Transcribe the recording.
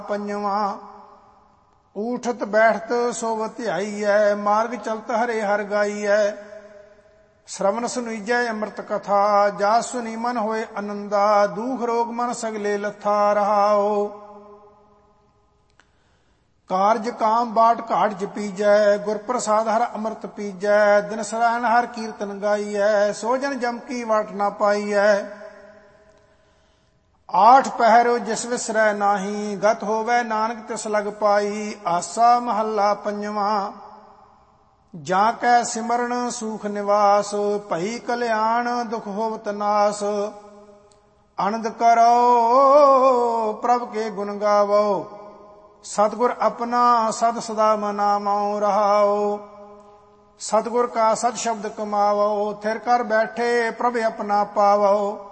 ਪੰਜਵਾਂ। ਊਠਤ ਬੈਠਤ ਸੋਵ ਧਿਆਈਐ, ਮਾਰਗ ਚਲਤ ਹਰੇ ਹਰਿ ਗਾਈਐ। ਸ਼ਰਵਨ ਸੁਣੀਜੈ ਅੰਮ੍ਰਿਤ ਕਥਾ, ਜਾਸ ਸੁਣੀ ਮਨ ਹੋਏ ਆਨੰਦਾ। ਦੁਖ ਰੋਗ ਮਨ ਸਗਲੇ ਲੱਥਾ ਰਹਾਓ। ਕਾਰਜ ਕਾਮ ਬਾਟ ਘਾਟ ਜਪੀਜੈ, ਗੁਰ ਪ੍ਰਸਾਦ ਹਰ ਅੰਮ੍ਰਿਤ ਪੀਜੈ। ਦਿਨ ਸਰਾਇਣ ਹਰ ਕੀਰਤਨ ਗਾਈਐ, ਸੋ ਜਨ ਜਮ ਕੀ ਵਾਟ ਨਾ ਪਾਈਐ। ਆਠ ਪਹਿਰ ਜਿਸ ਵਿਸਰੈ ਨਾਹੀ, ਗਤ ਹੋਵੈ ਨਾਨਕ ਤਿਸ ਲਗ ਪਾਈ। ਆਸਾ ਮਹੱਲਾ ਪੰਜਵਾਂ। ਜਾਂ ਕੈ ਸਿਮਰਨ ਸੂਖ ਨਿਵਾਸ, ਭਈ ਕਲਿਆਣ ਦੁਖ ਹੋਵਤ ਨਾਸ। ਆਨੰਦ ਕਰੋ ਪ੍ਰਭ ਕੇ ਗੁਣ ਗਾਵੋ, ਸਤਿਗੁਰ ਆਪਣਾ ਸਦ ਸਦਾ ਮਨਾਵੋ ਰਹਾਓ। ਸਤਿਗੁਰ ਕਾ ਸਤ ਸ਼ਬਦ ਕਮਾਵੋ, ਥਿਰ ਕਰ ਬੈਠੇ ਪ੍ਰਭ ਆਪਣਾ ਪਾਵੋ।